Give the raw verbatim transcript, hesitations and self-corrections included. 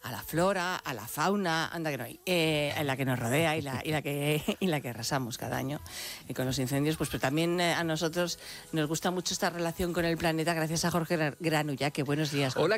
a la flora, a la fauna, anda que no hay, eh, en la que nos rodea y la, y la que y la que arrasamos cada año y con los incendios, pues pero también eh, a nosotros nos gusta mucho esta relación con el planeta gracias a Jorge Granulla. Que buenos días, Jorge. Hola,